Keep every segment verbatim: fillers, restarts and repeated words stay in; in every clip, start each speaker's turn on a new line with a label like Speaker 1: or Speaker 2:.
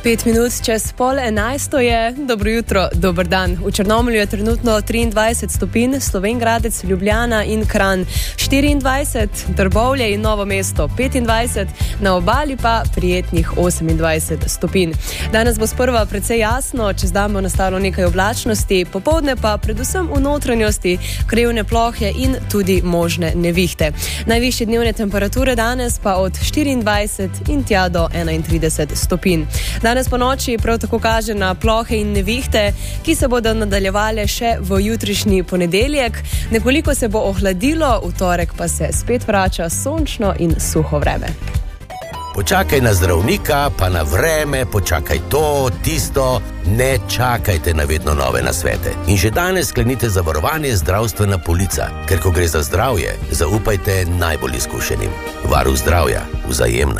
Speaker 1: Pet minut čez pol enajsto je, dobro jutro, dober dan. V Črnomlju je trenutno triindvajset stopinj, Slovenj Gradec, Ljubljana in Kranj štiriindvajset, Trbovlje in Novo mesto petindvajset, na obali pa prijetnih osemindvajset stopinj. Danes bo sprva precej jasno, čez dan bo nastalo nekaj oblačnosti, popoldne pa predvsem v notranjosti krajevne plohe in tudi možne nevihte. Najvišje dnevne temperature danes pa od štiriindvajset in tja do enaintrideset stopinj. Danes po noči prav tako kaže na plohe in nevihte, ki se bodo nadaljevale še v jutrišnji ponedeljek. Nekoliko se bo ohladilo, v torek pa se spet vrača sončno in suho vreme.
Speaker 2: Počakaj na zdravnika, pa na vreme, počakaj to, tisto, ne čakajte na vedno nove nasvete. In že danes sklenite zavarovanje zdravstvena polica, ker ko gre za zdravje, zaupajte najbolj izkušenim. Varuh zdravja, Vzajemna.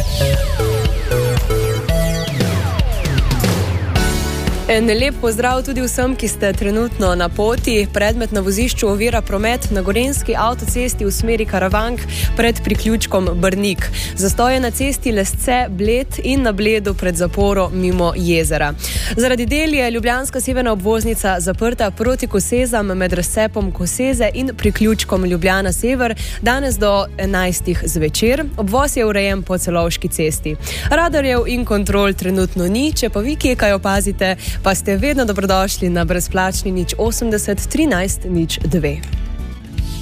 Speaker 1: En lep pozdrav tudi vsem, ki ste trenutno na poti. Predmet na vozišču ovira promet na gorenjski avtocesti v smeri Karavank pred priključkom Brnik. Zastoje na cesti Lesce, Bled in na Bledu pred zaporo mimo jezera. Zaradi del je ljubljanska severna obvoznica zaprta proti Kosezam med razcepom Koseze in priključkom Ljubljana Sever danes do enajstih zvečer. Obvoz je urejen po Celovški cesti. Radarjev in kontrol trenutno ni, če pa vi kje kaj opazite, pa ste vedno dobrodošli na brezplačni nič osemdeset trinajst nič dve.